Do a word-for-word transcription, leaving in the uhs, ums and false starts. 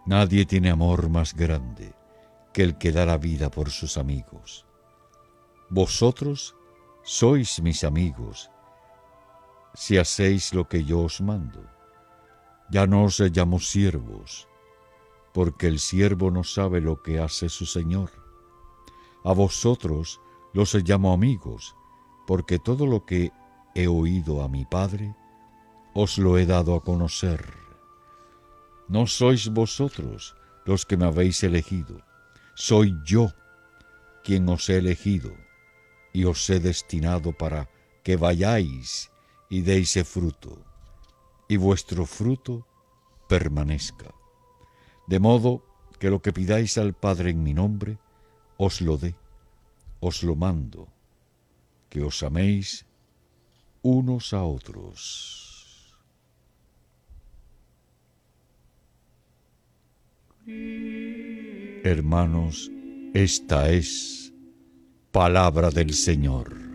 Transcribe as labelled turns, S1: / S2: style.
S1: Nadie tiene amor más grande que el que da la vida por sus amigos. Vosotros sois mis amigos si hacéis lo que yo os mando. Ya no os llamo siervos, porque el siervo no sabe lo que hace su señor. A vosotros los llamo amigos, porque todo lo que he oído a mi Padre, os lo he dado a conocer. No sois vosotros los que me habéis elegido, soy yo quien os he elegido y os he destinado para que vayáis y deis fruto, y vuestro fruto permanezca. De modo que lo que pidáis al Padre en mi nombre, os lo dé, os lo mando, que os améis unos a otros. Hermanos, esta es palabra del Señor.